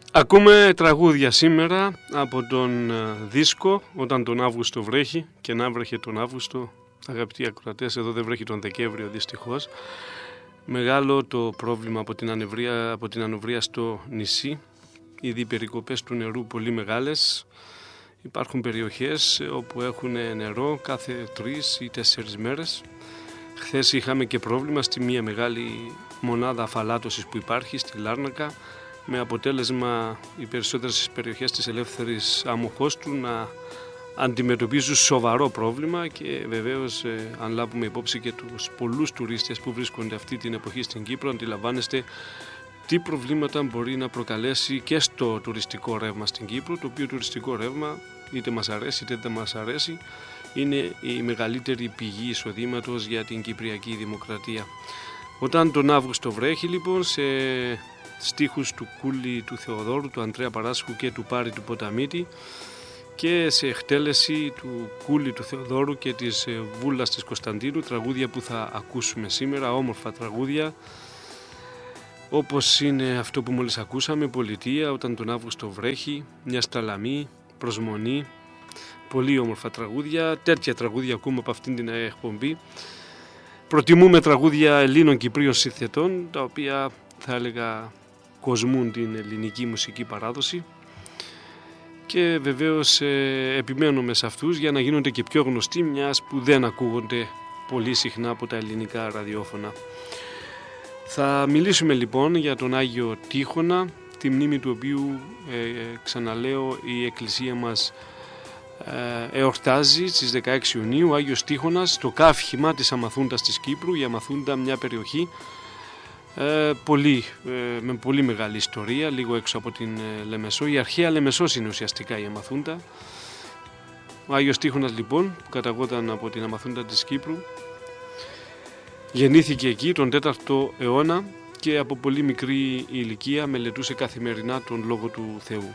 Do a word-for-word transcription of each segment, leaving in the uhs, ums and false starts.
Ακούμε τραγούδια σήμερα από τον δίσκο «Όταν τον Αύγουστο βρέχει» και να βρέχε τον Αύγουστο. Αγαπητοί ακροατές, εδώ δεν βρέχει τον Δεκέμβριο δυστυχώς. Μεγάλο το πρόβλημα από την, ανεβρία, από την ανοβρία στο νησί. Ήδη οι περικοπές του νερού πολύ μεγάλες. Υπάρχουν περιοχές όπου έχουν νερό κάθε τρεις ή τέσσερις μέρες. Χθες είχαμε και πρόβλημα στη μία μεγάλη μονάδα αφαλάτωσης που υπάρχει στη Λάρνακα, με αποτέλεσμα οι περισσότερες περιοχές της ελεύθερης αμμοχώστου να αντιμετωπίζουν σοβαρό πρόβλημα και βεβαίως ε, αν λάβουμε υπόψη και τους πολλούς τουρίστες που βρίσκονται αυτή την εποχή στην Κύπρο, αντιλαμβάνεστε τι προβλήματα μπορεί να προκαλέσει και στο τουριστικό ρεύμα στην Κύπρο, το οποίο τουριστικό ρεύμα είτε μας αρέσει είτε δεν μας αρέσει είναι η μεγαλύτερη πηγή εισοδήματος για την κυπριακή δημοκρατία. Όταν τον Αύγουστο βρέχει λοιπόν, σε στίχους του Κούλη του Θεοδόρου, του Ανδρέα Παράσχου και του Πάρη του Ποταμίτη και σε εκτέλεση του Κούλη του Θεοδόρου και της Βούλας της Κωνσταντίνου, τραγούδια που θα ακούσουμε σήμερα, όμορφα τραγούδια όπως είναι αυτό που μόλις ακούσαμε, Πολιτεία, Όταν τον Αύγουστο βρέχει, Μια Σταλαμή, Προσμονή. Πολύ όμορφα τραγούδια, τέτοια τραγούδια ακούμε από αυτήν την εκπομπή. Προτιμούμε τραγούδια Ελλήνων Κυπρίων συνθετών, τα οποία θα έλεγα κοσμούν την ελληνική μουσική παράδοση και βεβαίως ε, επιμένουμε σε αυτούς για να γίνονται και πιο γνωστοί, μιας που δεν ακούγονται πολύ συχνά από τα ελληνικά ραδιόφωνα. Θα μιλήσουμε λοιπόν για τον Άγιο Τείχονα, τη μνήμη του οποίου ε, ξαναλέω η Εκκλησία μας ε, εορτάζει στις δεκαέξι Ιουνίου. Ο Άγιος Τείχονας, το κάφημα της Αμαθούντας της Κύπρου. Η Αμαθούντα, μια περιοχή ε, πολύ, ε, με πολύ μεγάλη ιστορία, λίγο έξω από την ε, Λεμεσό. Η αρχαία Λεμεσός είναι ουσιαστικά η Αμαθούντα. Ο Άγιος Τείχονας λοιπόν, που καταγόταν από την Αμαθούντα της Κύπρου, γεννήθηκε εκεί τον τέταρτο αιώνα και από πολύ μικρή ηλικία μελετούσε καθημερινά τον Λόγο του Θεού.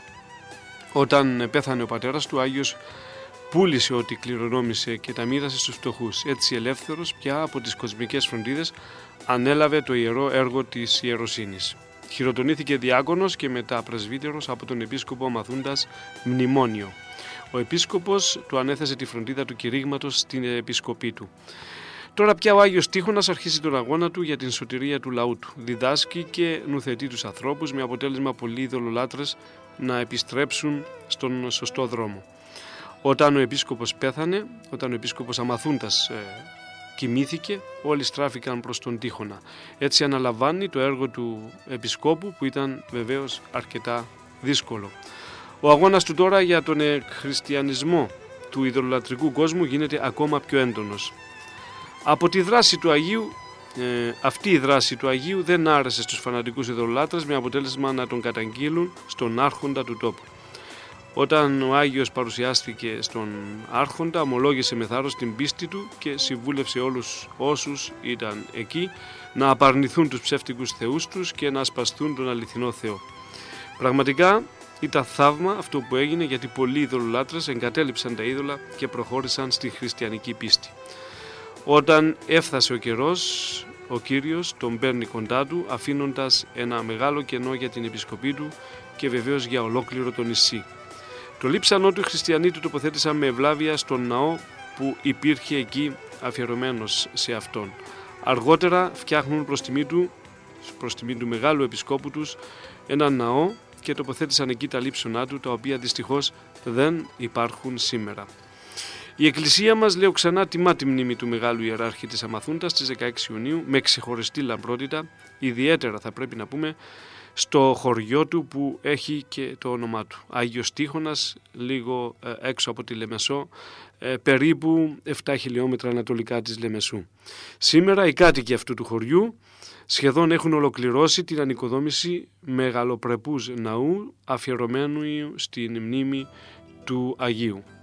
Όταν πέθανε ο πατέρας του, ο Άγιος πούλησε ό,τι κληρονόμησε και τα μοίρασε στους φτωχούς. Έτσι ελεύθερος πια από τις κοσμικές φροντίδες ανέλαβε το ιερό έργο της ιεροσύνης. Χειροτονήθηκε διάκονος και μετά πρεσβύτερος από τον επίσκοπο Αμαθούντας Μνημόνιο. Ο επίσκοπος του ανέθεσε τη φροντίδα του κηρύγματος στην επισκοπή του. Τώρα πια ο Άγιος Τείχονας αρχίζει τον αγώνα του για την σωτηρία του λαού του. Διδάσκει και νουθετεί τους ανθρώπους, με αποτέλεσμα πολλοί ειδωλολάτρες να επιστρέψουν στον σωστό δρόμο. Όταν ο επίσκοπος πέθανε, όταν ο επίσκοπος Αμαθούντας ε, κοιμήθηκε, όλοι στράφηκαν προς τον Τείχονα. Έτσι αναλαμβάνει το έργο του επισκόπου, που ήταν βεβαίως αρκετά δύσκολο. Ο αγώνας του τώρα για τον χριστιανισμό του ειδωλολατρικού κόσμου γίνεται ακόμα πιο έντονος. Από τη δράση του Αγίου, ε, αυτή η δράση του Αγίου δεν άρεσε στους φανατικούς ειδωλολάτρες, με αποτέλεσμα να τον καταγγείλουν στον άρχοντα του τόπου. Όταν ο Άγιος παρουσιάστηκε στον άρχοντα, ομολόγησε με θάρρος την πίστη του και συμβούλευσε όλους όσους ήταν εκεί να απαρνηθούν τους ψεύτικους θεούς τους και να ασπαστούν τον αληθινό Θεό. Πραγματικά ήταν θαύμα αυτό που έγινε, γιατί πολλοί ειδωλολάτρες εγκατέλειψαν τα είδωλα και προχώρησαν στη χριστιανική πίστη. Όταν έφτασε ο καιρός, ο Κύριος τον παίρνει κοντά του, αφήνοντας ένα μεγάλο κενό για την επισκοπή του και βεβαίως για ολόκληρο το νησί. Το λείψανό του οι χριστιανοί του τοποθέτησαν με ευλάβεια στον ναό που υπήρχε εκεί αφιερωμένος σε αυτόν. Αργότερα φτιάχνουν προς τιμή του, προς τιμή του μεγάλου επισκόπου τους, ένα ναό και τοποθέτησαν εκεί τα λείψανά του, τα οποία δυστυχώς δεν υπάρχουν σήμερα. Η Εκκλησία μας, λέω ξανά, τιμά τη μνήμη του μεγάλου ιεράρχη της Αμαθούντας στις δεκαέξι Ιουνίου με ξεχωριστή λαμπρότητα, ιδιαίτερα θα πρέπει να πούμε στο χωριό του που έχει και το όνομά του. Άγιος Τείχονας, λίγο ε, έξω από τη Λεμεσό, ε, περίπου επτά χιλιόμετρα ανατολικά της Λεμεσού. Σήμερα οι κάτοικοι αυτού του χωριού σχεδόν έχουν ολοκληρώσει την ανοικοδόμηση μεγαλοπρεπούς ναού αφιερωμένου στην μνήμη του Αγίου.